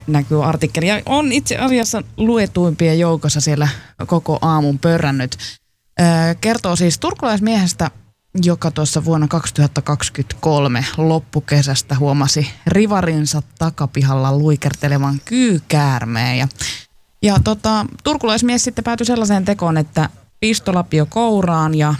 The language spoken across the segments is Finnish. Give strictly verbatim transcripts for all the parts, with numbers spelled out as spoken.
näkyy artikkeli. Ja on itse asiassa luetuimpien joukossa siellä koko aamun pörrännyt. Öö, kertoo siis turkulaismiehestä, joka tuossa vuonna kaksituhattakaksikymmentäkolme loppukesästä huomasi rivarinsa takapihalla luikertelevan kyykäärmeen. Ja, ja tota, turkulaismies sitten päätyi sellaiseen tekoon, että pistolapio kouraan ja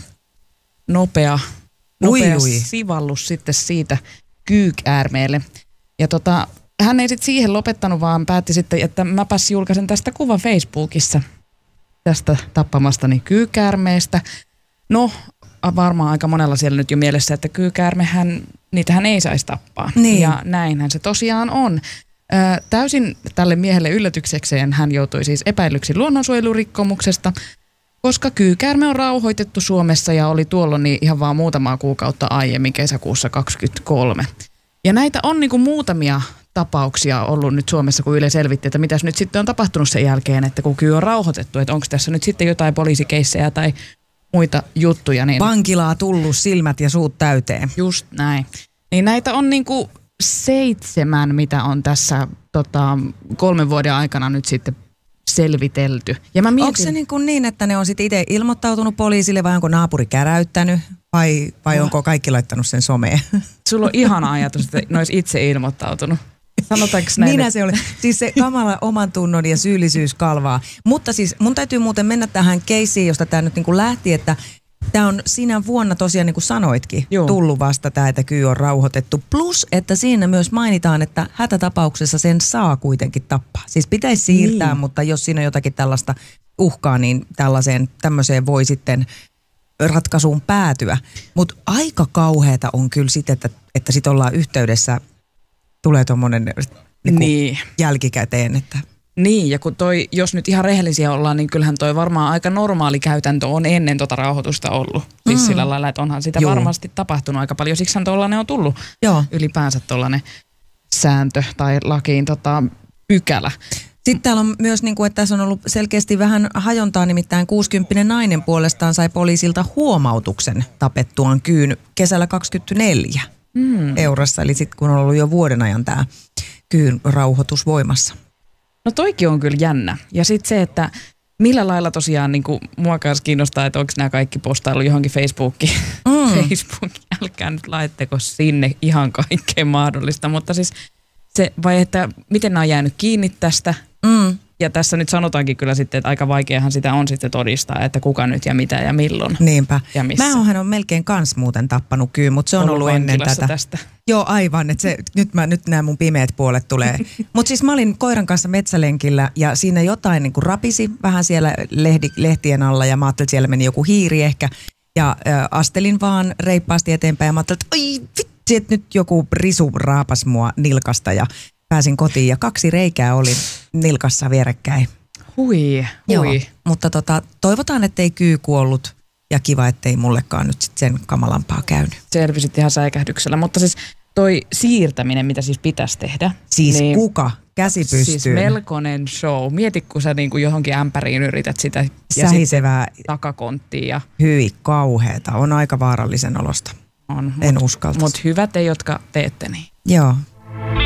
nopea, nopea ui, ui. sivallus sitten siitä kyykäärmeelle. Ja tota, hän ei sitten siihen lopettanut, vaan päätti sitten, että mäpäs julkaisen tästä kuvan Facebookissa tästä tappamastani kyykäärmeestä. No, varmaan aika monella siellä nyt jo mielessä, että kyykäärmehän, niitähän ei saisi tappaa. Niin. Ja näinhän se tosiaan on. Ö, täysin tälle miehelle yllätyksekseen hän joutui siis epäilyksi luonnonsuojelurikkomuksesta, koska kyykäärme on rauhoitettu Suomessa ja oli tuolloin niin ihan vaan muutamaa kuukautta aiemmin kesäkuussa kaksikymmentäkolme. Ja näitä on niin kuin muutamia tapauksia ollut nyt Suomessa, kun Yle selvitti, että mitäs nyt sitten on tapahtunut sen jälkeen, että kun kyy on rauhoitettu, että onko tässä nyt sitten jotain poliisikeissejä tai muita juttuja. Niin vankilaa tullut silmät ja suut täyteen. Just näin. Niin näitä on niinku seitsemän, mitä on tässä tota, kolmen vuoden aikana nyt sitten selvitelty. Ja mä mietin, onko se niin, kuin niin, että ne on sitten itse ilmoittautunut poliisille vai onko naapuri käräyttänyt vai, vai no. onko kaikki laittanut sen someen? Sulla on ihana ajatus, että ne olisi itse ilmoittautunut. Sanotaanko näin? Minä se oli. Siis se kamala oman tunnon ja syyllisyys kalvaa. Mutta siis mun täytyy muuten mennä tähän keissiin, josta tämä nyt niin kuin lähti, että tämä on siinä vuonna tosiaan niin kuin sanoitkin, Joo. tullut vasta tämä, että kyy on rauhoitettu. Plus, että siinä myös mainitaan, että hätätapauksessa sen saa kuitenkin tappaa. Siis pitäisi siirtää, niin. mutta jos siinä on jotakin tällaista uhkaa, niin tällaiseen, tämmöiseen voi sitten ratkaisuun päätyä. Mutta aika kauheata on kyllä sitten, että, että sit ollaan yhteydessä, tulee tuommoinen niin niin. jälkikäteen, että niin, ja kun toi, jos nyt ihan rehellisiä ollaan, niin kyllähän toi varmaan aika normaali käytäntö on ennen tota rauhoitusta ollut. Siis mm. sillä lailla, että onhan sitä Joo. varmasti tapahtunut aika paljon. Siksihän tuollainen on tullut Joo. ylipäänsä tuollainen sääntö tai lakiin tota, pykälä. Sitten täällä on myös, niin kuin, että tässä on ollut selkeästi vähän hajontaa, nimittäin kuusikymppinen nainen puolestaan sai poliisilta huomautuksen tapettuaan kyyn kesällä kaksikymmentäneljä mm. eurossa. Eli sitten kun on ollut jo vuoden ajan tämä kyyn rauhoitus voimassa. No toikin on kyllä jännä. Ja sitten se, että millä lailla tosiaan niin kuin mua kanssa kiinnostaa, että onko nämä kaikki postailu johonkin Facebookiin. Mm. Facebookiin, älkää nyt laitteko sinne ihan kaikkea mahdollista. Mutta siis se, vai että miten nämä on jäänyt kiinni tästä. Mm. Ja tässä nyt sanotaankin kyllä sitten, että aika vaikeahan sitä on sitten todistaa, että kuka nyt ja mitä ja milloin. Niinpä. Ja missä. Mä oonhan on melkein kans muuten tappanut kyyn, mutta se on ollut, ollut ennen tätä. Tästä. Joo, aivan. Että se, nyt, mä, nyt nämä mun pimeät puolet tulee. Mutta siis mä olin koiran kanssa metsälenkillä ja siinä jotain niin kuin rapisi vähän siellä lehdi, lehtien alla ja mä ajattelin, että siellä meni joku hiiri ehkä. Ja äh, astelin vaan reippaasti eteenpäin ja mä ajattelin, että oi vitsi, että nyt joku risu raapas mua nilkasta ja pääsin kotiin ja kaksi reikää oli nilkassa vierekkäin. Hui, hui. Joo, mutta tota, toivotaan, ettei kyy kuollut ja kiva, ettei mullekaan nyt sit sen kamalampaa käynyt. Selvisit ihan säikähdyksellä, mutta siis toi siirtäminen, mitä siis pitäisi tehdä. Siis niin, kuka? Käsi pystyyn. Siis melkoinen show. Mieti, kun sä niinku johonkin ämpäriin yrität sitä ja sähisevää takakonttiin. Ja hyi, kauheeta. On aika vaarallisen olosta. On. En mut, uskaltaisi. Mutta hyvät te, jotka teette niin. Joo.